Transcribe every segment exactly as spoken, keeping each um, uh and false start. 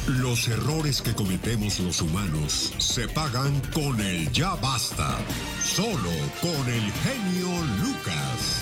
Los errores que cometemos los humanos se pagan con el ya basta. Solo con el genio Lucas.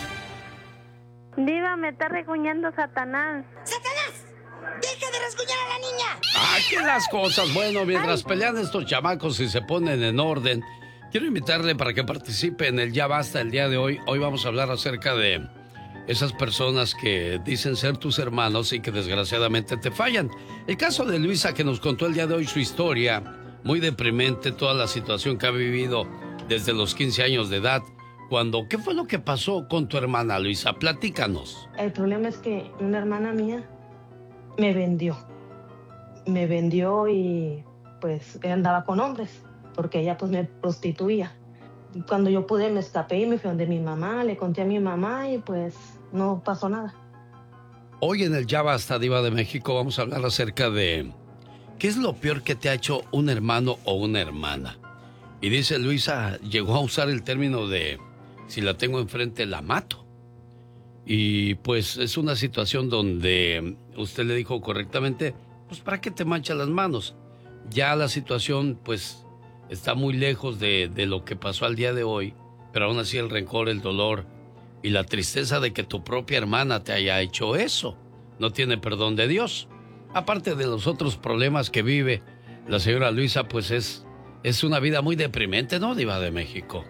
Diva, me está regañando Satanás. ¡Satanás! ¡Deja de rasguñar a la niña! ¡Ah, que las cosas! Bueno, mientras pelean estos chamacos y se ponen en orden, quiero invitarle para que participe en el Ya Basta el día de hoy. Hoy vamos a hablar acerca de esas personas que dicen ser tus hermanos y que desgraciadamente te fallan. El caso de Luisa, que nos contó el día de hoy su historia, muy deprimente, toda la situación que ha vivido desde los quince años de edad. Cuando, ¿qué fue lo que pasó con tu hermana, Luisa? Platícanos. El problema es que una hermana mía me vendió. Me vendió y pues andaba con hombres, porque ella pues me prostituía. Cuando yo pude me escapé y me fui donde mi mamá, le conté a mi mamá y pues no pasó nada. Hoy en el Ya Basta, Diva de México, vamos a hablar acerca de ¿qué es lo peor que te ha hecho un hermano o una hermana? Y dice Luisa, llegó a usar el término de si la tengo enfrente la mato. Y pues es una situación donde usted le dijo correctamente, pues ¿para qué te manchas las manos? Ya la situación pues está muy lejos de, de lo que pasó al día de hoy, pero aún así el rencor, el dolor y la tristeza de que tu propia hermana te haya hecho eso no tiene perdón de Dios. Aparte de los otros problemas que vive la señora Luisa, pues es, es una vida muy deprimente, ¿no, Diva de México?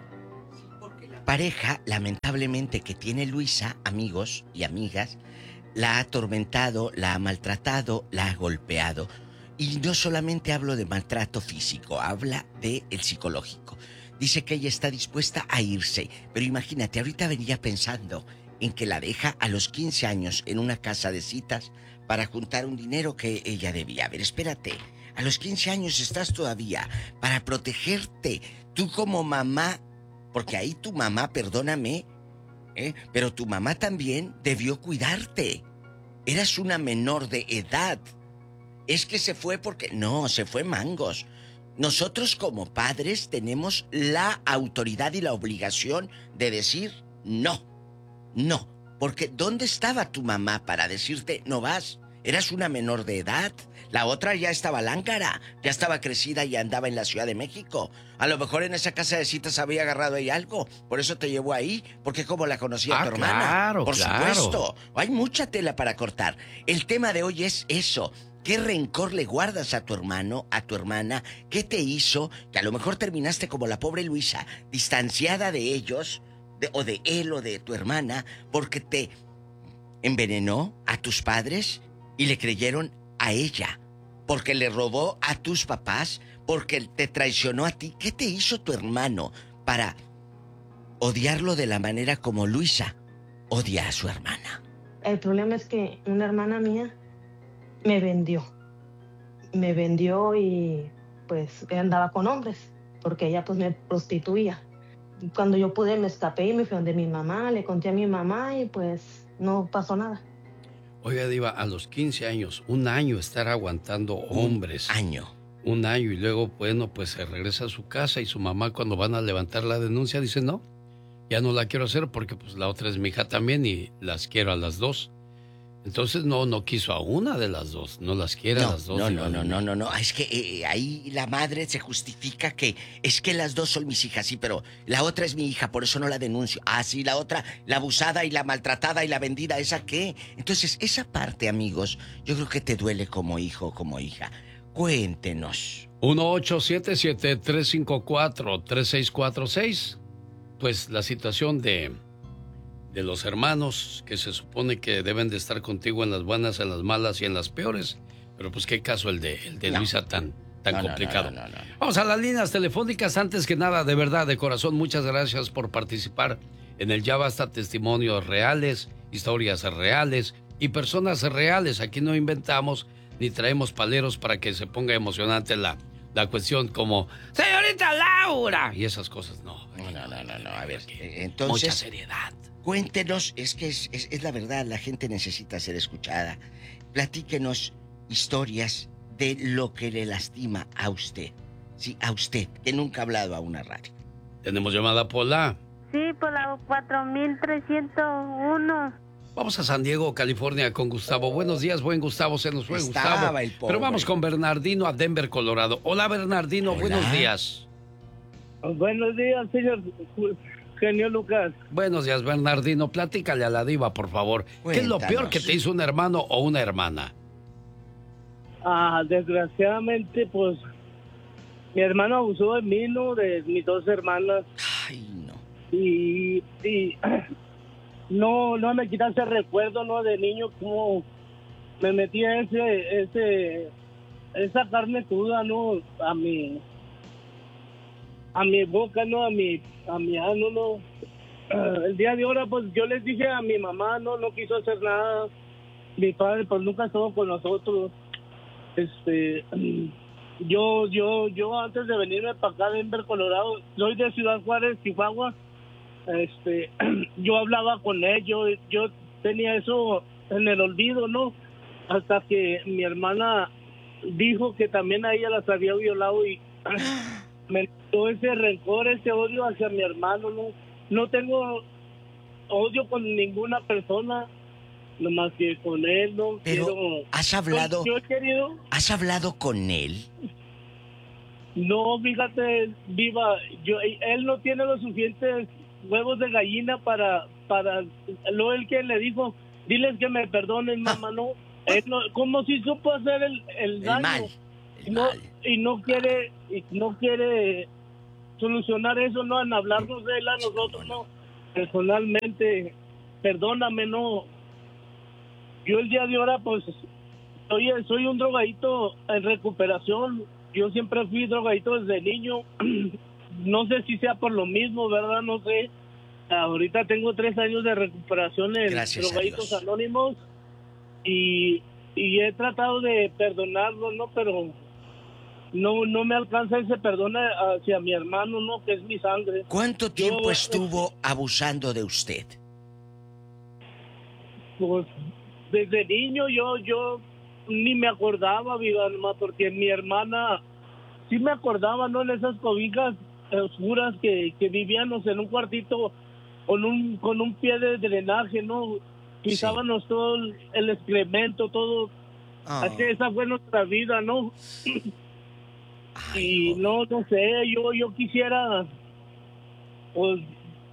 La pareja, lamentablemente, que tiene Luisa, amigos y amigas, la ha atormentado, la ha maltratado, la ha golpeado. Y no solamente hablo de maltrato físico, habla de el psicológico. Dice que ella está dispuesta a irse, pero imagínate, ahorita venía pensando en que la deja a los quince años en una casa de citas para juntar un dinero que ella debía. A ver, espérate, a los quince años estás todavía para protegerte, tú como mamá, porque ahí tu mamá, perdóname, ¿eh? pero tu mamá también debió cuidarte. Eras una menor de edad. Es que se fue porque... No, se fue mangos. Nosotros como padres tenemos la autoridad y la obligación de decir no, no. Porque ¿dónde estaba tu mamá para decirte no vas? Eras una menor de edad. La otra ya estaba lángara, ya estaba crecida y andaba en la Ciudad de México. A lo mejor en esa casa de citas había agarrado ahí algo, por eso te llevó ahí, porque como la conocía ah, tu hermana. Claro, por claro. supuesto, hay mucha tela para cortar. El tema de hoy es eso. ¿Qué rencor le guardas a tu hermano, a tu hermana? ¿Qué te hizo que a lo mejor terminaste como la pobre Luisa, distanciada de ellos, de, o de él o de tu hermana, porque te envenenó a tus padres y le creyeron a ella? Porque le robó a tus papás, porque te traicionó a ti. ¿Qué te hizo tu hermano para odiarlo de la manera como Luisa odia a su hermana? El problema es que una hermana mía me vendió. Me vendió y pues andaba con hombres, porque ella pues me prostituía. Cuando yo pude me escapé y me fui donde mi mamá, le conté a mi mamá y pues no pasó nada. Oiga, Diva, a los quince años, un año estar aguantando hombres. Un año. Un año y luego, bueno, pues se regresa a su casa y su mamá cuando van a levantar la denuncia dice, no, ya no la quiero hacer porque pues la otra es mi hija también y las quiero a las dos. Entonces no, no quiso a una de las dos, no las quiere no, a las dos. No, no, no, no, no, no, es que eh, ahí la madre se justifica que es que las dos son mis hijas, sí, pero la otra es mi hija, por eso no la denuncio. Ah, sí, la otra, la abusada y la maltratada y la vendida, ¿esa qué? Entonces, esa parte, amigos, yo creo que te duele como hijo o como hija. Cuéntenos. uno ocho siete siete, tres cinco cuatro, tres seis cuatro seis. Pues la situación de... de los hermanos que se supone que deben de estar contigo en las buenas, en las malas y en las peores. Pero pues qué caso el de, el de no. Luisa tan, tan no, complicado. No, no, no, no, no. Vamos a las líneas telefónicas. Antes que nada, de verdad, de corazón, muchas gracias por participar en el Ya Basta. Testimonios reales, historias reales y personas reales. Aquí no inventamos ni traemos paleros para que se ponga emocionante la, la cuestión como señorita Laura y esas cosas. No, no, no, no, no, no. A ver, entonces... mucha seriedad. Cuéntenos, es que es, es, es la verdad, la gente necesita ser escuchada. Platíquenos historias de lo que le lastima a usted. Sí, a usted, que nunca ha hablado a una radio. ¿Tenemos llamada, Pola? Sí, por la cuatro mil trescientos uno. Vamos a San Diego, California, con Gustavo. Buenos días, buen Gustavo, se nos fue Estaba Gustavo. el pobre. Pero vamos con Bernardino a Denver, Colorado. Hola, Bernardino, Hola. buenos días. Buenos días, señor genio Lucas. Buenos días, Bernardino. Platícale a la diva, por favor. ¿Qué es lo Cuéntanos. peor que te hizo un hermano o una hermana? Ah, desgraciadamente, pues, mi hermano abusó de mí, ¿no? De mis dos hermanas. Ay, no. Y, y no, no me quita ese recuerdo, ¿no? De niño, como me metía ese, ese, esa carne cruda, ¿no? A mi, a mi boca, ¿no? A mi, a mi ano, ¿no? Uh, el día de ahora, pues, yo les dije a mi mamá, ¿no? No quiso hacer nada. Mi padre, pues, nunca estuvo con nosotros. Este, yo, yo, yo antes de venirme para acá, Denver, Colorado, soy de Ciudad Juárez, Chihuahua. Este, yo hablaba con él, yo, yo tenía eso en el olvido, ¿no? Hasta que mi hermana dijo que también a ella las había violado y me dio ese rencor, ese odio hacia mi hermano, ¿no? No tengo odio con ninguna persona, nomás que con él, ¿no? Pero, Quiero... ¿has hablado? Yo, yo he querido... ¿Has hablado con él? No, fíjate, Viva, yo, él no tiene los suficientes huevos de gallina para, para, lo él que le dijo, diles que me perdonen, Ah. mamá, no, él no, como si supo hacer el, el El daño, mal. El no, mal. y no quiere, y no quiere solucionar eso, no, en hablarnos de él a nosotros, no, personalmente, perdóname, no, yo el día de ahora, pues, soy, soy un drogadito en recuperación. Yo siempre fui drogadito desde niño. No sé si sea por lo mismo, ¿verdad? No sé. Ahorita tengo tres años de recuperación en Gracias a Drogaditos Dios. Anónimos. Y, y he tratado de perdonarlo, ¿no? Pero no, no me alcanza ese perdón hacia mi hermano, ¿no? Que es mi sangre. ¿Cuánto tiempo Yo, estuvo abusando de usted? Pues desde niño yo yo ni me acordaba, viva alma, porque mi hermana sí me acordaba, ¿no? En esas cobijas oscuras que, que vivíamos en un cuartito con un con un pie de drenaje, ¿no? Pisábamos sí. todo el, el excremento, todo. Oh. Así, esa fue nuestra vida, ¿no? Ay, y no, no sé, yo yo quisiera pues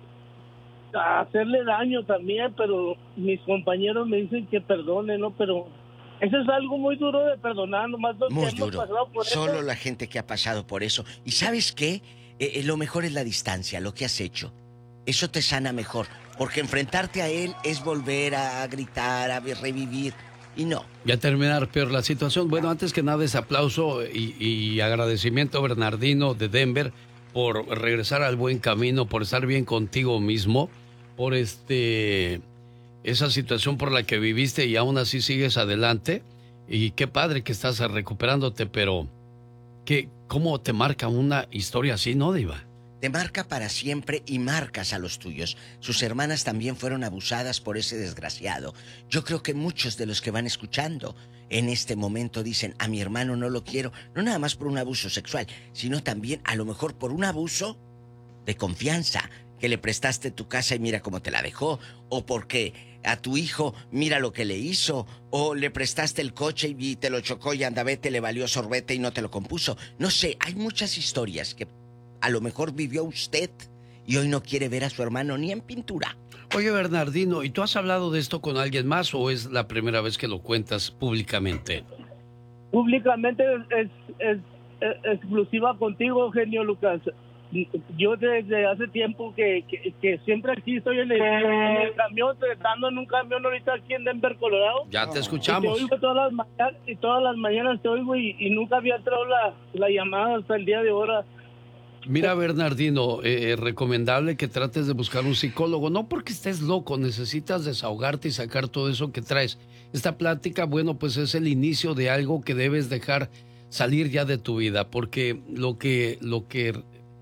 hacerle daño también, pero mis compañeros me dicen que perdone, ¿no? Pero eso es algo muy duro de perdonar, nomás los muy que hemos duro. pasado por Solo eso. La gente que ha pasado por eso. ¿Y sabes qué? Eh, eh, lo mejor es la distancia, lo que has hecho. Eso te sana mejor, porque enfrentarte a él es volver a gritar, a revivir, y no. Y a terminar peor la situación. Bueno, antes que nada, ese aplauso y, y agradecimiento a Bernardino de Denver por regresar al buen camino, por estar bien contigo mismo, por este esa situación por la que viviste y aún así sigues adelante. Y qué padre que estás recuperándote, pero ¿qué, ¿cómo te marca una historia así, no, Diva? Te marca para siempre y marcas a los tuyos. Sus hermanas también fueron abusadas por ese desgraciado. Yo creo que muchos de los que van escuchando en este momento dicen, a mi hermano no lo quiero, no nada más por un abuso sexual, sino también a lo mejor por un abuso de confianza, que le prestaste tu casa y mira cómo te la dejó, o porque a tu hijo mira lo que le hizo, o le prestaste el coche y te lo chocó y andavete le valió sorbete y no te lo compuso. No sé, hay muchas historias que a lo mejor vivió usted y hoy no quiere ver a su hermano ni en pintura. Oye, Bernardino, ¿y tú has hablado de esto con alguien más o es la primera vez que lo cuentas públicamente? Públicamente es, es, es exclusiva contigo, genio Lucas. Yo desde hace tiempo que, que, que siempre aquí estoy en el, en el camión, estando en un camión ahorita aquí en Denver, Colorado. Ya te escuchamos. Y te oigo todas las mañanas, y todas las mañanas te oigo y, y nunca había entrado la, la llamada hasta el día de ahora. Mira, Bernardino, eh, es recomendable que trates de buscar un psicólogo, no porque estés loco, necesitas desahogarte y sacar todo eso que traes. Esta plática, bueno, pues es el inicio de algo que debes dejar salir ya de tu vida, porque lo que, lo que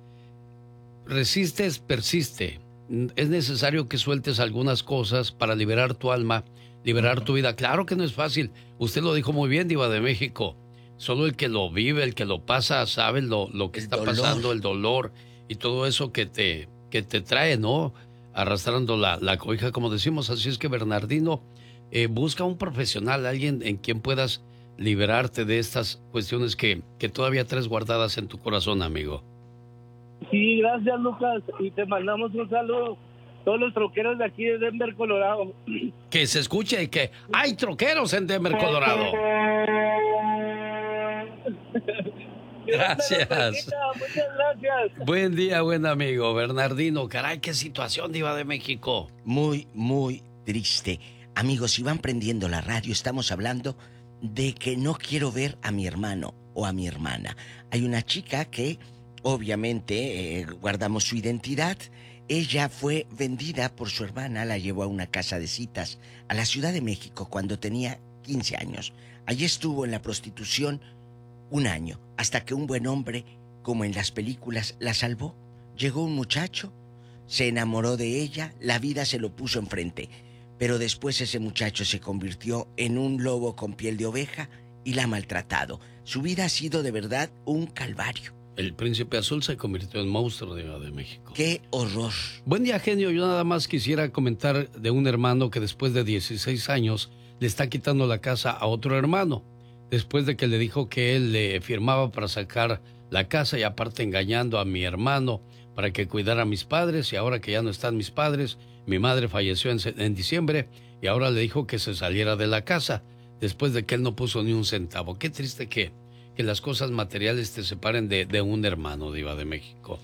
resistes, persiste. Es necesario que sueltes algunas cosas para liberar tu alma, liberar tu vida. Claro que no es fácil, usted lo dijo muy bien, Diva de México. Solo el que lo vive, el que lo pasa, sabe lo, lo que El está dolor. pasando, el dolor y todo eso que te, que te trae, ¿no? arrastrando la, la cobija, como decimos. Así es que, Bernardino, eh, busca un profesional, alguien en quien puedas liberarte de estas cuestiones que, que todavía traes guardadas en tu corazón, amigo. Sí, gracias, Lucas, y te mandamos un saludo a todos los troqueros de aquí de Denver, Colorado. Que se escuche y que hay troqueros en Denver, Colorado. Gracias. Muchas gracias. Buen día, buen amigo. Bernardino, caray, qué situación, Diva de México. Muy, muy triste. Amigos, si van prendiendo la radio, estamos hablando de que no quiero ver a mi hermano o a mi hermana. Hay una chica que, obviamente, eh, guardamos su identidad. Ella fue vendida por su hermana, la llevó a una casa de citas a la Ciudad de México cuando tenía quince años. Allí estuvo en la prostitución un año, hasta que un buen hombre, como en las películas, la salvó. Llegó un muchacho, se enamoró de ella, la vida se lo puso enfrente. Pero después ese muchacho se convirtió en un lobo con piel de oveja y la ha maltratado. Su vida ha sido de verdad un calvario. El príncipe azul se convirtió en monstruo, Diva de México. ¡Qué horror! Buen día, genio. Yo nada más quisiera comentar de un hermano que después de dieciséis años le está quitando la casa a otro hermano. Después de que le dijo que él le firmaba para sacar la casa y aparte engañando a mi hermano para que cuidara a mis padres, y ahora que ya no están mis padres, mi madre falleció en, en diciembre y ahora le dijo que se saliera de la casa después de que él no puso ni un centavo. Qué triste que, que las cosas materiales te separen de, de un hermano, Diva de México.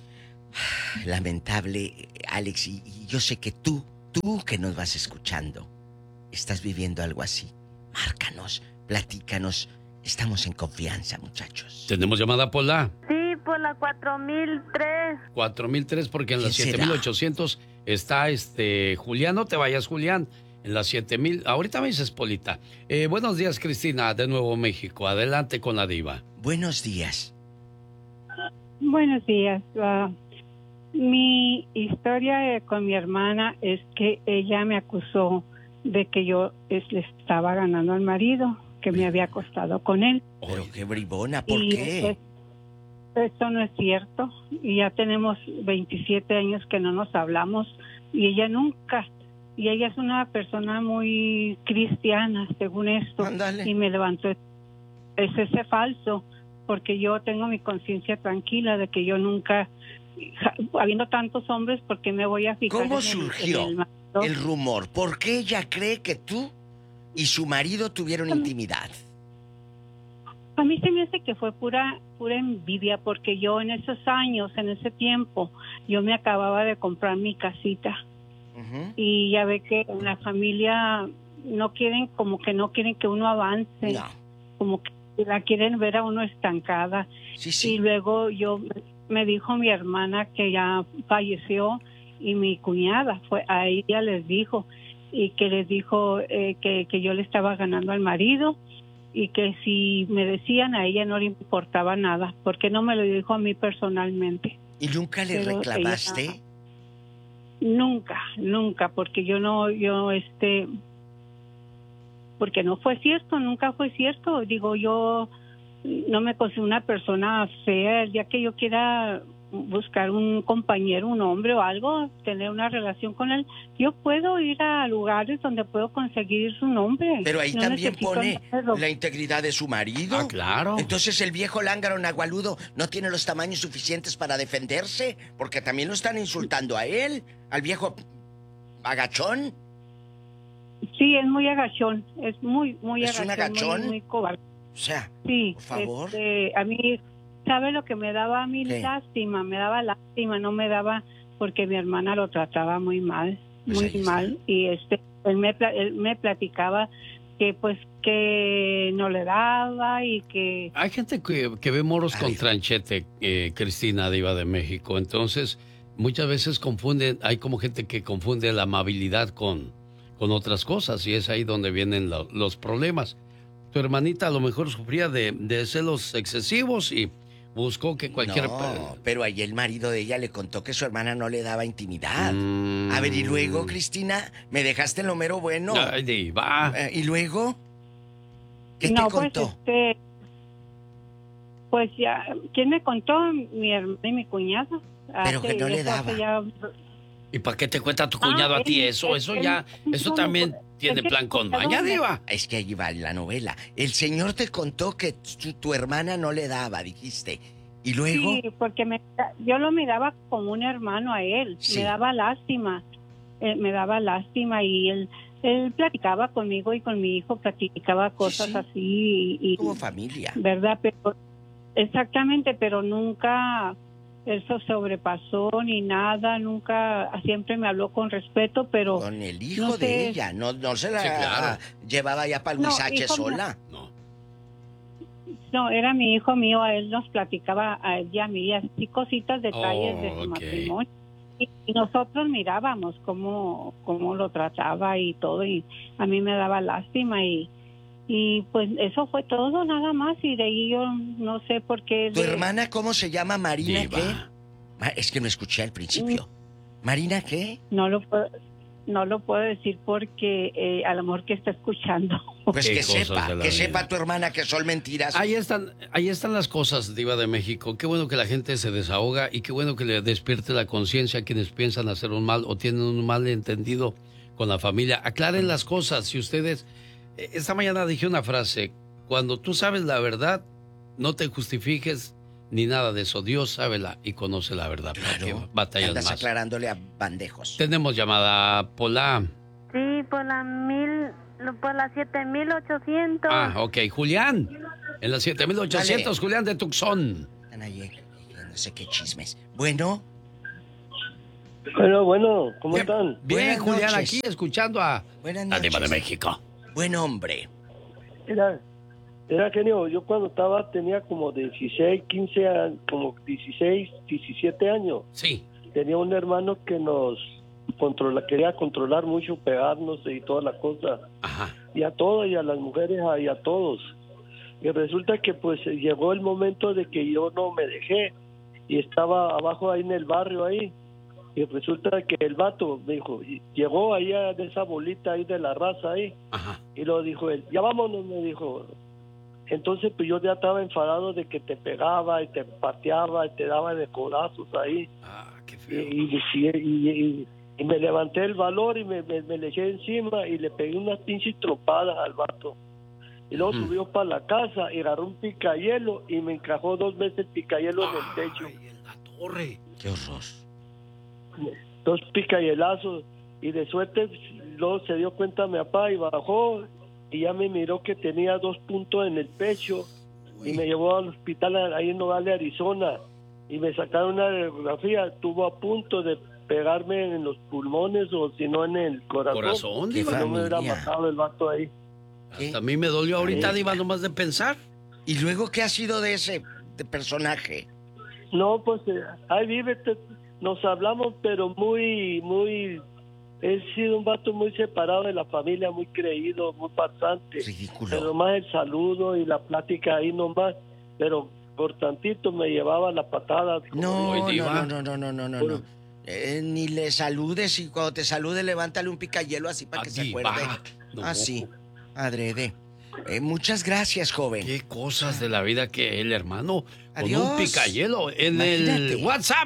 Lamentable, Alex, y, y yo sé que tú, tú que nos vas escuchando, estás viviendo algo así. Márcanos, platícanos. Estamos en confianza, muchachos. ¿Tenemos llamada, Pola? Sí, por la cuatro mil tres. cuatro mil tres, porque en la ¿Quién siete mil ochocientos está este Julián. No te vayas, Julián. En la siete mil. Ahorita me dices, Polita. Eh, buenos días, Cristina, de Nuevo México. Adelante con la diva. Buenos días. Buenos días. Uh, mi historia eh, con mi hermana es que ella me acusó de que yo es, le estaba ganando al marido, que me había acostado con él. Pero qué bribona, ¿por y qué? Es, eso no es cierto. Y ya tenemos veintisiete años que no nos hablamos y ella nunca, y ella es una persona muy cristiana, según esto. Ándale. Y me levantó. Es ese falso, porque yo tengo mi conciencia tranquila de que yo nunca, habiendo tantos hombres, ¿por qué me voy a fijar? ¿Cómo en surgió el, en el, el rumor? ¿Por qué ella cree que tú y su marido tuvieron intimidad? A mí se me hace que fue pura pura envidia, porque yo en esos años, en ese tiempo, yo me acababa de comprar mi casita. Uh-huh. Y ya ve que en la familia no quieren, como que no quieren que uno avance. No. Como que la quieren ver a uno estancada. Sí, sí. Y luego yo, me dijo mi hermana que ya falleció, y mi cuñada, fue a ella les dijo, y que les dijo eh, que, que yo le estaba ganando al marido, y que si me decían, a ella no le importaba nada, porque no me lo dijo a mí personalmente. ¿Y nunca le Pero reclamaste? Ella, nunca, nunca, porque yo no, yo este, porque no fue cierto, nunca fue cierto. Digo, yo no me considero una persona fea, ya que yo quiera buscar un compañero, un hombre o algo, tener una relación con él, yo puedo ir a lugares donde puedo conseguir su nombre. Pero ahí no también pone la integridad de su marido. Ah, claro. Entonces el viejo lángaro nagualudo no tiene los tamaños suficientes para defenderse, porque también lo están insultando a él, al viejo agachón. Sí, es muy agachón, es muy, muy ¿Es agachón. ¿Es un agachón? Muy, muy cobarde. O sea, sí, por favor. Este, a mí... ¿Sabe lo que me daba a mí? ¿Qué? Lástima, me daba lástima, no me daba, porque mi hermana lo trataba muy mal, pues muy mal, y este, él me, él me platicaba que pues que no le daba y que... Hay gente que, que ve moros Ay. con tranchete, eh, Cristina, diva de México, entonces muchas veces confunden, hay como gente que confunde la amabilidad con, con otras cosas, y es ahí donde vienen lo, los problemas. Tu hermanita a lo mejor sufría de, de celos excesivos y buscó que cualquier... No, pero ahí el marido de ella le contó que su hermana no le daba intimidad. Mm. A ver, y luego, Cristina, me dejaste en lo mero bueno. Ay, diva. Eh, ¿Y luego? ¿Qué no, te contó? Pues, este, pues ya, ¿quién me contó? Mi hermana y mi cuñada. Pero hace, que no le daba. Ya, ¿Y para qué te cuenta tu cuñado Ah, a ti él- eso? él- Eso él- ya, él- eso no, también no, tiene es que- plan con perdón, maña, me- Diva. Es que allí va la novela. El señor te contó que tu, tu hermana no le daba, dijiste. Y luego... Sí, porque me, yo lo miraba como un hermano a él. Sí. Me daba lástima. Eh, me daba lástima y él, él platicaba conmigo y con mi hijo, platicaba cosas sí. así. Y, y- Como familia. ¿Verdad? Pero, exactamente, pero nunca eso sobrepasó ni nada. Nunca, siempre me habló con respeto, pero... Con el hijo no de sé. ella. No, no se la Sí, claro. llevaba ya para el No, Huizache hijo mío. sola. No. No, era mi hijo mío, a él nos platicaba a él y a mí así cositas, detalles Oh, de su ok. matrimonio. Y, y nosotros mirábamos cómo, cómo lo trataba y todo, y a mí me daba lástima y, y pues eso fue todo nada más, y de ahí yo no sé por qué... ¿Tu de- hermana cómo se llama? ¿Marina Diva. qué? Ma- Es que no escuché al principio. ¿Marina qué? No lo puedo, no lo puedo decir porque eh, a lo mejor que está escuchando. Pues Qué que cosas sepa, de la que vida. sepa tu hermana que son mentiras. Ahí están, ahí están las cosas, Diva de México. Qué bueno que la gente se desahoga y qué bueno que le despierte la conciencia a quienes piensan hacer un mal o tienen un mal entendido con la familia. Aclaren las cosas. Si ustedes... eh, Esta mañana dije una frase. Cuando tú sabes la verdad, no te justifiques ni nada de eso. Dios sabe la y conoce la verdad. ¿Para qué Claro, batallas andas más? aclarándole a bandejos. Tenemos llamada Pola. Sí, por la mil, por la siete mil ochocientos. Ah, ok. Julián. En la siete mil ochocientos, Dale. Julián de Tucson. Están ahí, eh, no sé qué chismes. Bueno, Bueno, bueno, ¿cómo Bien. están? Bien, Buenas Julián, noches. aquí escuchando a buenas la Diva de noches. México. Buen hombre. Mira, era genio, yo cuando estaba tenía como dieciséis, quince años, como dieciséis, diecisiete años. Sí. Tenía un hermano que nos controla, quería controlar mucho, pegarnos y toda la cosa. Ajá. Y a todos, y a las mujeres, y a todos. Y resulta que pues llegó el momento de que yo no me dejé y estaba abajo ahí en el barrio ahí. Y resulta que el vato me dijo, y llegó allá de esa bolita ahí de la raza ahí. Ajá. Y lo dijo él, ya vámonos, me dijo. Entonces pues yo ya estaba enfadado de que te pegaba y te pateaba y te daba de codazos ahí. Ah, qué Y, feo. y, y, y- y me levanté el valor y me, me, me le eché encima y le pegué unas pinches tropadas al vato. Y luego Ujú. subió para la casa y agarró un picayelo y me encajó dos veces el picayelo en el techo. Ay, en la torre. Qué horror. Dos picayelazos. Y de suerte luego se dio cuenta mi papá y bajó y ya me miró que tenía dos puntos en el pecho y me llevó al hospital ahí en Nogales, Arizona, y me sacaron una radiografía. Estuvo a punto de pegarme en los pulmones o si no en el corazón. Corazón, Qué Diva. No me hubiera familia. matado el vato ahí. ¿Qué? Hasta a mí me dolió ahorita, Ay. Diva, nomás de pensar. ¿Y luego qué ha sido de ese de personaje? No, pues eh, ahí vive, te- nos hablamos, pero muy, muy, he sido un vato muy separado de la familia, muy creído, muy pasante. Pero Ridículo. nomás el saludo y la plática ahí nomás, pero por tantito me llevaba la patada. como No, Ay, no, Diva. no, no, no, no, no, no. Eh, ni le saludes y cuando te salude levántale un picayelo así para Ah, que se Diva. acuerde. No. Así, adrede. Eh, muchas gracias, joven. Qué cosas de la vida que el hermano con Adiós. un picayelo en Imagínate. el WhatsApp.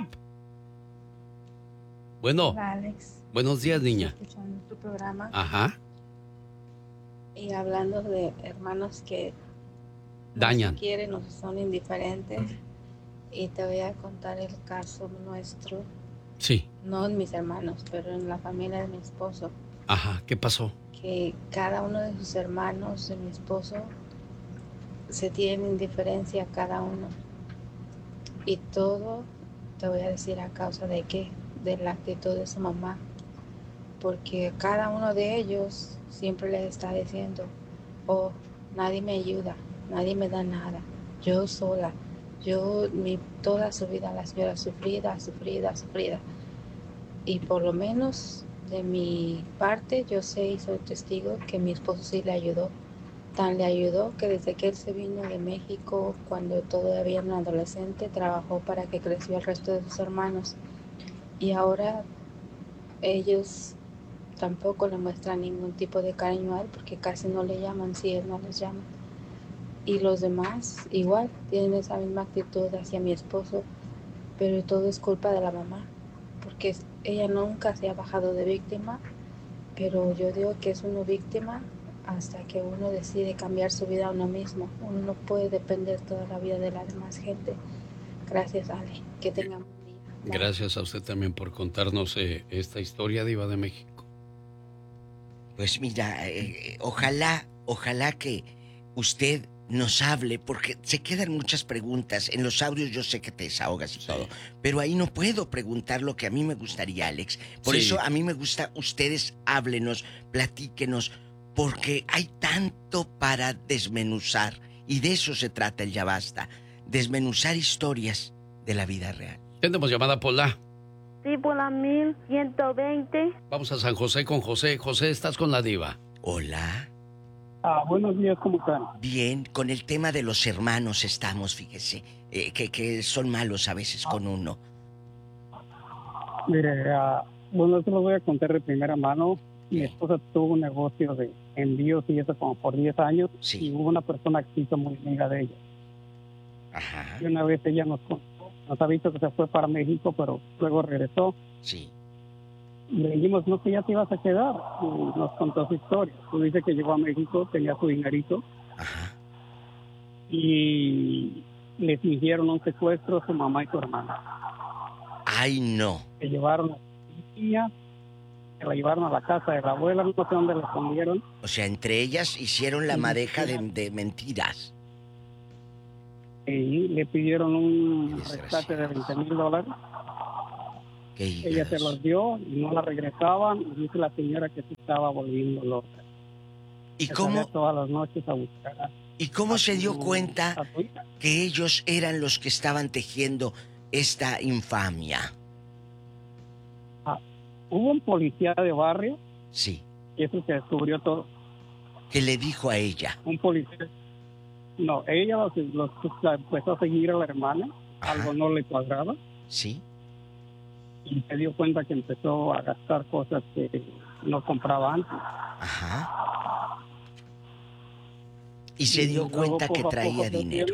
Bueno, Hola, Alex. buenos días, niña. Estoy escuchando tu programa Ajá. y hablando de hermanos que no Dañan. se quieren o son indiferentes. Y te voy a contar el caso nuestro, Sí. no en mis hermanos, pero en la familia de mi esposo, Ajá. ¿Qué pasó? que cada uno de sus hermanos de mi esposo se tienen indiferencia a cada uno. Y todo, te voy a decir a causa de qué, de la actitud de su mamá. Porque cada uno de ellos siempre les está diciendo, oh, nadie me ayuda, nadie me da nada, yo sola, yo mi, toda su vida la señora sufrida, sufrida, sufrida. Y por lo menos de mi parte yo sé y soy testigo que mi esposo sí le ayudó. Tan le ayudó que desde que él se vino de México, cuando todavía era un adolescente, trabajó para que creció el resto de sus hermanos. Y ahora ellos tampoco le muestran ningún tipo de cariño a él porque casi no le llaman si él no les llama. Y los demás igual tienen esa misma actitud hacia mi esposo, pero todo es culpa de la mamá, porque ella nunca se ha bajado de víctima, pero yo digo que es uno víctima hasta que uno decide cambiar su vida a uno mismo. Uno no puede depender toda la vida de la demás gente. Gracias, Ale. Que tengan buen día. Bye. Gracias a usted también por contarnos eh, esta historia, Diva de México. Pues mira, eh, ojalá, ojalá que usted nos hable, porque se quedan muchas preguntas. En los audios yo sé que te desahogas y sí. todo, pero ahí no puedo preguntar lo que a mí me gustaría, Alex. Por sí. eso a mí me gusta, ustedes háblenos, platíquenos, porque hay tanto para desmenuzar, y de eso se trata el Ya Basta, desmenuzar historias de la vida real. Tenemos llamada, Pola. Sí, por la mil ciento veinte. Vamos a San José con José. José, ¿estás con la Diva? Hola. Ah, buenos días, ¿cómo están? Bien, con el tema de los hermanos estamos, fíjese, eh, que, que son malos a veces con uno. Mire, uh, bueno, esto lo voy a contar de primera mano. Mi esposa tuvo un negocio de envíos y eso como por diez años. Sí. Y hubo una persona que hizo muy amiga de ella. Ajá. Y una vez ella nos contó, nos ha visto que se fue para México, pero luego regresó. Sí. Y le dijimos, no, que ya te ibas a quedar. Y nos contó su historia. Tú dices que llegó a México, tenía su dinerito. Ajá. Y les hicieron un secuestro a su mamá y su hermana. Ay, no. Se llevaron a la policía, se la llevaron a la casa de la abuela, no sé dónde la escondieron. O sea, entre ellas hicieron la madeja de, de mentiras. Y le pidieron un rescate de veinte mil dólares. Ella se los dio y no la regresaban. Y dice la señora que se estaba volviendo loca. ¿Y cómo? Todas las noches a buscar. ¿Y cómo se dio cuenta que ellos eran los que estaban tejiendo esta infamia? Ah, hubo un policía de barrio. Sí. Y eso se descubrió todo. ¿Qué le dijo a ella? Un policía. No, ella los, los, la empezó a seguir a la hermana. Ajá. Algo no le cuadraba. Sí. Y se dio cuenta que empezó a gastar cosas que no compraba antes. Ajá. Y se y dio cuenta que traía dinero.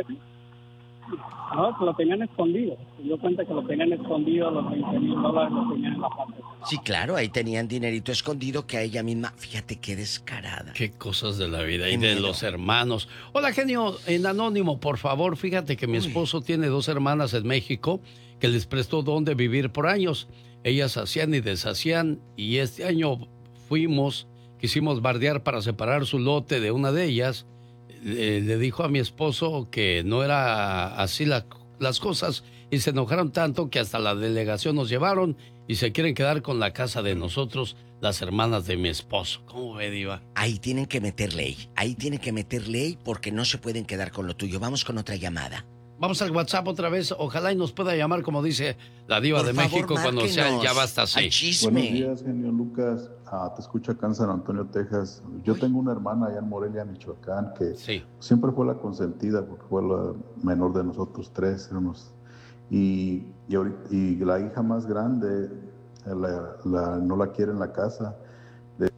No, lo tenían escondido. Se dio cuenta que lo tenían escondido, los veinte mil dólares los tenían en la parte. Sí, claro, ahí tenían dinerito escondido que a ella misma, fíjate qué descarada. Qué cosas de la vida y de los hermanos. Hola, genio, en anónimo, por favor, fíjate que mi esposo Uy. tiene dos hermanas en México que les prestó donde vivir por años. Ellas hacían y deshacían y este año fuimos, quisimos bardear para separar su lote de una de ellas. Le, le dijo a mi esposo que no era así la, las cosas y se enojaron tanto que hasta la delegación nos llevaron y se quieren quedar con la casa de nosotros, las hermanas de mi esposo. ¿Cómo ve, Diva? Ahí tienen que meter ley, ahí tienen que meter ley porque no se pueden quedar con lo tuyo. Vamos con otra llamada. Vamos al WhatsApp otra vez, ojalá y nos pueda llamar como dice la Diva Por de favor, México márquenos. Cuando sea el Ya Basta así. Buenos días, genio Lucas. Ah, te escucho acá en San Antonio, Texas. Yo Uy. tengo una hermana allá en Morelia, Michoacán, que sí. siempre fue la consentida porque fue la menor de nosotros tres. Éramos, y, y, ahorita, y la hija más grande la, la, no la quiere en la casa. De...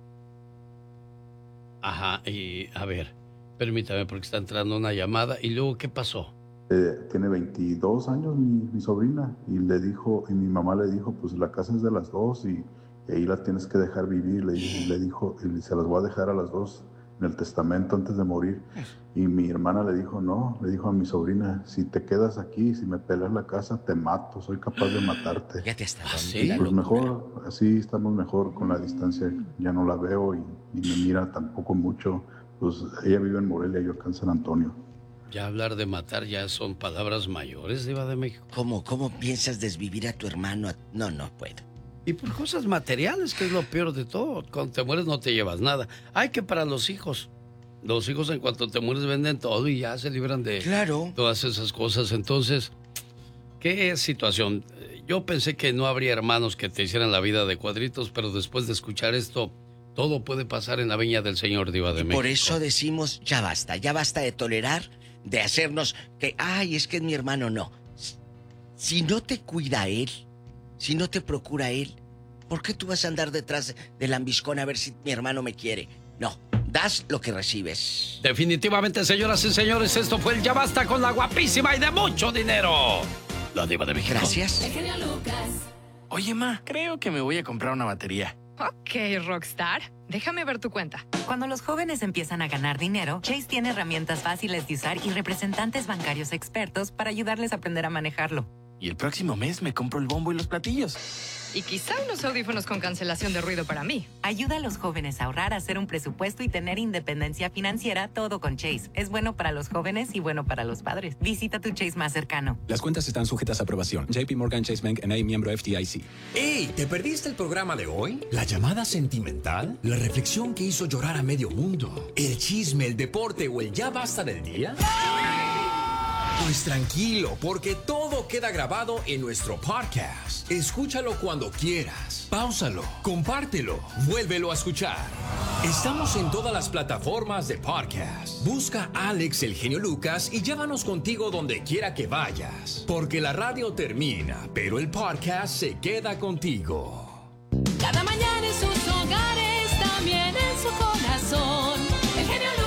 Ajá, y a ver, permítame porque está entrando una llamada. ¿Y luego qué pasó? Eh, tiene veintidós años mi, mi sobrina y le dijo, y mi mamá le dijo, pues la casa es de las dos y, y ahí las tienes que dejar vivir. Le, y le dijo, y se las voy a dejar a las dos en el testamento antes de morir. Y mi hermana le dijo, no, le dijo a mi sobrina, si te quedas aquí, si me peleas la casa, te mato, soy capaz de matarte. Ya te está ¿Sí? Pues mejor, así estamos mejor con la distancia, ya no la veo y, y me mira tampoco mucho. Pues ella vive en Morelia, yo acá en San Antonio. Ya hablar de matar ya son palabras mayores, Diva de México. ¿Cómo? ¿Cómo piensas desvivir a tu hermano? No, no puedo. Y por cosas materiales, que es lo peor de todo. Cuando te mueres no te llevas nada. Hay que para los hijos. Los hijos en cuanto te mueres venden todo y ya se libran de claro. todas esas cosas. Entonces, ¿qué situación? Yo pensé que no habría hermanos que te hicieran la vida de cuadritos, pero después de escuchar esto, todo puede pasar en la viña del Señor, Diva de y México. Por eso decimos, ya basta, ya basta de tolerar, de hacernos que, ay, es que es mi hermano, no. Si no te cuida él, si no te procura él, ¿por qué tú vas a andar detrás del lambiscón a ver si mi hermano me quiere? No, das lo que recibes. Definitivamente, señoras y señores, esto fue el Ya Basta con la guapísima y de mucho dinero, la Diva de México. Gracias. El genio Lucas. Oye, ma, creo que me voy a comprar una batería. Ok, Rockstar. Déjame ver tu cuenta. Cuando los jóvenes empiezan a ganar dinero, Chase tiene herramientas fáciles de usar y representantes bancarios expertos para ayudarles a aprender a manejarlo. Y el próximo mes me compro el bombo y los platillos. Y quizá unos audífonos con cancelación de ruido para mí. Ayuda a los jóvenes a ahorrar, a hacer un presupuesto y tener independencia financiera, todo con Chase. Es bueno para los jóvenes y bueno para los padres. Visita tu Chase más cercano. Las cuentas están sujetas a aprobación. J P Morgan Chase Bank N A, miembro F D I C. ¡Ey! ¿Te perdiste el programa de hoy? ¿La llamada sentimental? ¿La reflexión que hizo llorar a medio mundo? ¿El chisme, el deporte o el ya basta del día? Pues tranquilo, porque todo queda grabado en nuestro podcast. Escúchalo cuando quieras. Páusalo, compártelo, vuélvelo a escuchar. Estamos en todas las plataformas de podcast. Busca a Alex el Genio Lucas y llévanos contigo donde quiera que vayas. Porque la radio termina, pero el podcast se queda contigo. Cada mañana en sus hogares, también en su corazón. El Genio Lucas.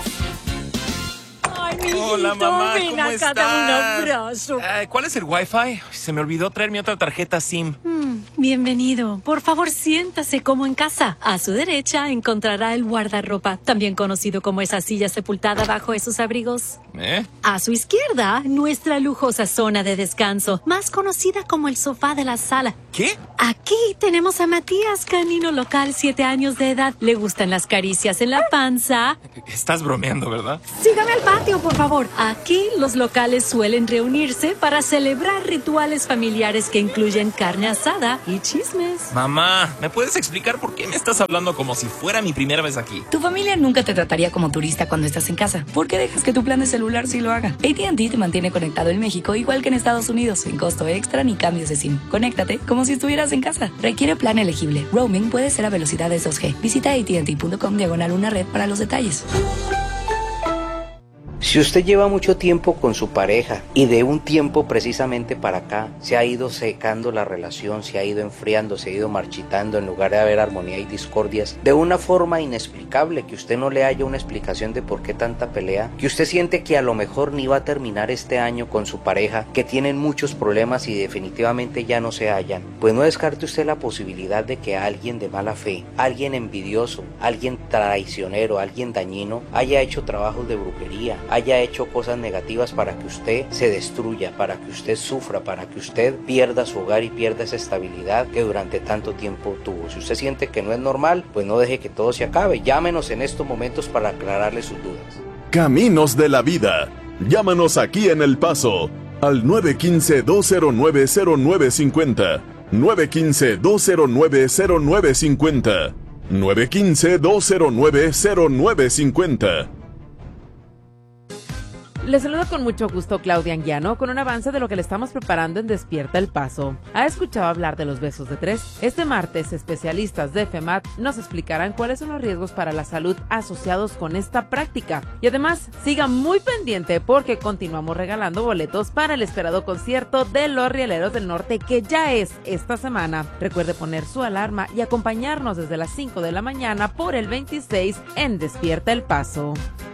Ay, mijito, Hola, mamá, ven ¿cómo acá, estás? dame un abrazo. Eh, ¿Cuál es el Wi-Fi? Se me olvidó traer mi otra tarjeta SIM. Mm, bienvenido. Por favor, siéntase como en casa. A su derecha encontrará el guardarropa, también conocido como esa silla sepultada bajo esos abrigos. ¿Eh? A su izquierda, nuestra lujosa zona de descanso, más conocida como el sofá de la sala. ¿Qué? Aquí tenemos a Matías, canino local, siete años de edad. Le gustan las caricias en la panza. Estás bromeando, ¿verdad? Sígame al patio, por favor. Aquí los locales suelen reunirse para celebrar rituales familiares que incluyen carne asada y chismes. Mamá, ¿me puedes explicar por qué me estás hablando como si fuera mi primera vez aquí? Tu familia nunca te trataría como turista cuando estás en casa. ¿Por qué dejas que tu plan de celular sí lo haga? A T and T te mantiene conectado en México igual que en Estados Unidos, sin costo extra ni cambios de SIM. Conéctate como si estuvieras en casa. Requiere plan elegible. Roaming puede ser a velocidades dos G. Visita A T and T punto com diagonal una red para los detalles. Si usted lleva mucho tiempo con su pareja y de un tiempo precisamente para acá se ha ido secando la relación, se ha ido enfriando, se ha ido marchitando en lugar de haber armonía y discordias de una forma inexplicable, que usted no le haya una explicación de por qué tanta pelea, que usted siente que a lo mejor ni va a terminar este año con su pareja, que tienen muchos problemas y definitivamente ya no se hallan, pues no descarte usted la posibilidad de que alguien de mala fe, alguien envidioso, alguien traicionero, alguien dañino haya hecho trabajos de brujería, haya hecho cosas negativas para que usted se destruya, para que usted sufra, para que usted pierda su hogar y pierda esa estabilidad que durante tanto tiempo tuvo. Si usted siente que no es normal, pues no deje que todo se acabe. Llámenos en estos momentos para aclararle sus dudas. Caminos de la vida. Llámanos aquí en El Paso al nueve uno cinco, dos cero nueve, cero nueve cinco cero, nueve uno cinco, dos cero nueve, cero nueve cinco cero, nueve uno cinco, dos cero nueve, cero nueve cinco cero. Les saludo con mucho gusto Claudia Anguiano con un avance de lo que le estamos preparando en Despierta el Paso. ¿Ha escuchado hablar de los besos de tres? Este martes, especialistas de FEMAT nos explicarán cuáles son los riesgos para la salud asociados con esta práctica. Y además, siga muy pendiente porque continuamos regalando boletos para el esperado concierto de los Rieleros del Norte, que ya es esta semana. Recuerde poner su alarma y acompañarnos desde las cinco de la mañana por el veintiséis en Despierta el Paso.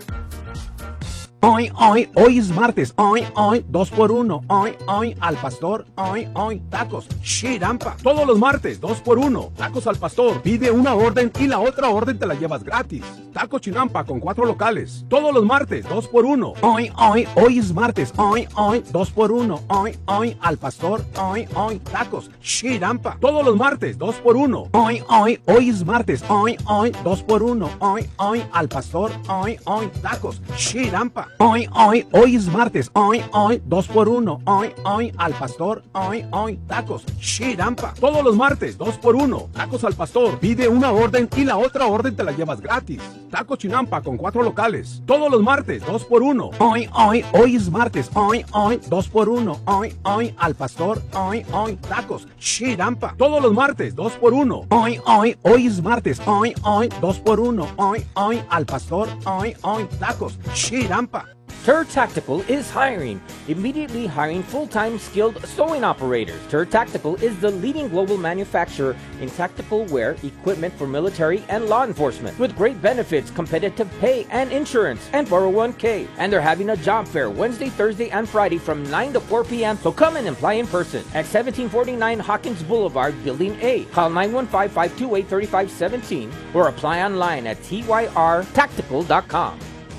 Hoy, hoy, hoy es martes, hoy, hoy, dos por uno, hoy, hoy, al pastor, hoy, hoy, tacos, chirampa. Todos los martes, dos por uno, tacos al pastor. Pide una orden y la otra orden te la llevas gratis. Tacos chirampa con cuatro locales. Todos los martes, dos por uno. Hoy, hoy, hoy es martes, hoy, hoy, dos por uno, hoy, hoy, al pastor, hoy, hoy, tacos, chirampa. Todos los martes, dos por uno. Hoy, hoy, hoy es martes, hoy, hoy, dos por uno, hoy, hoy, al pastor, hoy, hoy, tacos, chirampa. Hoy, hoy, hoy es martes, hoy, hoy, dos por uno, hoy, hoy, al pastor, hoy, hoy, tacos, chirampa. Todos los martes, dos por uno, tacos al pastor. Pide una orden y la otra orden te la llevas gratis. Tacos chinampa con cuatro locales. Todos los martes, dos por uno. Hoy, hoy, hoy es martes, hoy, hoy, dos por uno, hoy, hoy, al pastor, hoy, hoy, tacos, chirampa. Todos los martes, dos por uno. Hoy, hoy, hoy es martes, hoy, hoy, dos por uno, hoy, hoy, al pastor, hoy, hoy, tacos, chirampa. Tur Tactical is hiring, immediately hiring full-time skilled sewing operators. Tur Tactical is the leading global manufacturer in tactical wear equipment for military and law enforcement, with great benefits, competitive pay and insurance, and four oh one k. And they're having a job fair Wednesday, Thursday, and Friday from nine to four p.m. So come and apply in person at seventeen forty-nine Hawkins Boulevard, Building A. Call nine one five, five two eight, three five one seven or apply online at T Y R tactical dot com.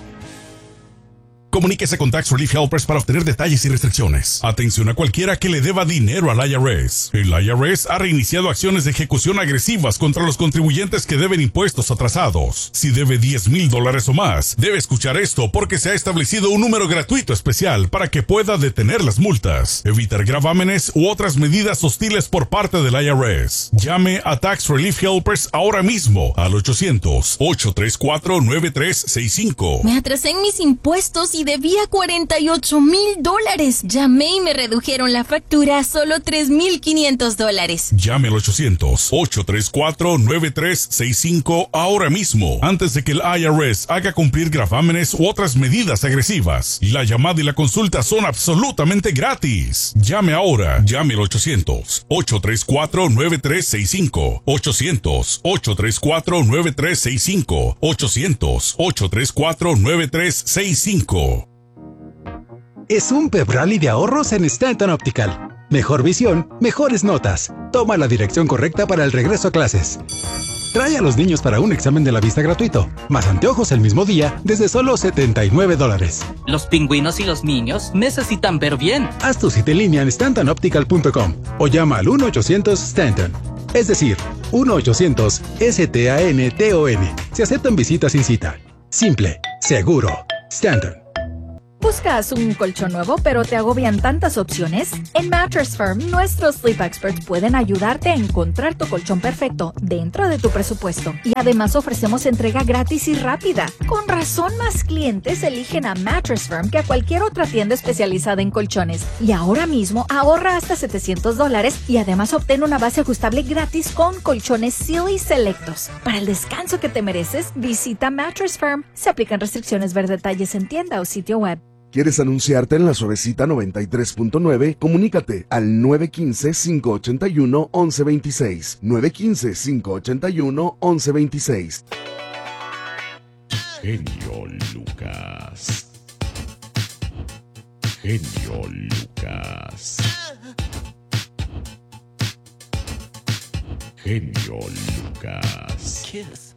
Comuníquese con Tax Relief Helpers para obtener detalles y restricciones. Atención a cualquiera que le deba dinero al I R S. El I R S ha reiniciado acciones de ejecución agresivas contra los contribuyentes que deben impuestos atrasados. Si debe diez mil dólares o más, debe escuchar esto porque se ha establecido un número gratuito especial para que pueda detener las multas, evitar gravámenes u otras medidas hostiles por parte del I R S. Llame a Tax Relief Helpers ahora mismo al ochocientos, ocho tres cuatro, nueve tres seis cinco. Me atrasé en mis impuestos y debía cuarenta y ocho mil dólares. Llamé y me redujeron la factura a solo tres mil quinientos dólares. Llame al ochocientos, ocho tres cuatro, nueve tres seis cinco ahora mismo, antes de que el I R S haga cumplir gravámenes u otras medidas agresivas. La llamada y la consulta son absolutamente gratis. Llame ahora. Llame al ochocientos, ocho tres cuatro, nueve tres seis cinco. ochocientos, ocho tres cuatro, nueve tres seis cinco. ochocientos, ocho tres cuatro, nueve tres seis cinco. Es un pep rally de ahorros en Stanton Optical. Mejor visión, mejores notas. Toma la dirección correcta para el regreso a clases. Trae a los niños para un examen de la vista gratuito. Más anteojos el mismo día desde solo setenta y nueve dólares. Los pingüinos y los niños necesitan ver bien. Haz tu cita en línea en stanton optical punto com o llama al uno ochocientos Stanton. Es decir, uno ochocientos S T A N T O N. Se aceptan visitas sin cita. Simple, seguro. Stanton. ¿Buscas un colchón nuevo pero te agobian tantas opciones? En Mattress Firm, nuestros Sleep Experts pueden ayudarte a encontrar tu colchón perfecto dentro de tu presupuesto. Y además ofrecemos entrega gratis y rápida. Con razón, más clientes eligen a Mattress Firm que a cualquier otra tienda especializada en colchones. Y ahora mismo ahorra hasta setecientos dólares y además obtén una base ajustable gratis con colchones Sealy selectos. Para el descanso que te mereces, visita Mattress Firm. Se aplican restricciones. Ver detalles en tienda o sitio web. ¿Quieres anunciarte en La Suavecita noventa y tres punto nueve? Comunícate al nueve uno cinco, cinco ocho uno, once veintiséis. nueve uno cinco, cinco ocho uno, once veintiséis. Genio Lucas. Genio Lucas. Genio Lucas. Kiss.